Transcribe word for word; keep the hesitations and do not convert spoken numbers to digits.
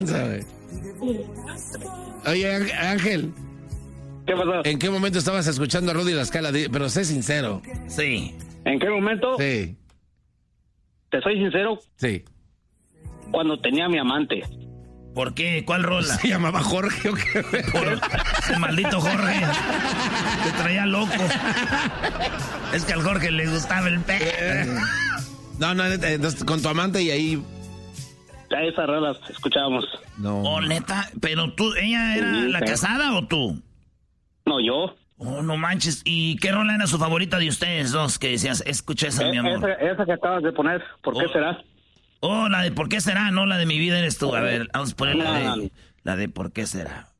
¿Sabe? Oye, Ángel. ¿Qué pasó? ¿En qué momento estabas escuchando a Rudy La Scala? Pero sé sincero. Sí. ¿En qué momento? Sí. ¿Te soy sincero? Sí. Cuando tenía a mi amante. ¿Por qué? ¿Cuál rola? ¿Se llamaba Jorge o qué? Por ese maldito Jorge. Te traía loco. Es que al Jorge le gustaba el perro. No, no, entonces, con tu amante y ahí... Ya esas rolas escuchábamos. No. Oh, neta. Pero tú, ¿ella era Sí, la sí. casada o tú? No, yo. Oh, no manches. ¿Y qué rola era su favorita de ustedes dos? Que decías, escucha esa, Eh, mi amor. esa, esa que acabas de poner, ¿por qué Oh. será? Oh, la de ¿por qué será? No, la de mi vida eres tú. A ver, vamos a poner la No, no, de... no. La de ¿por qué será?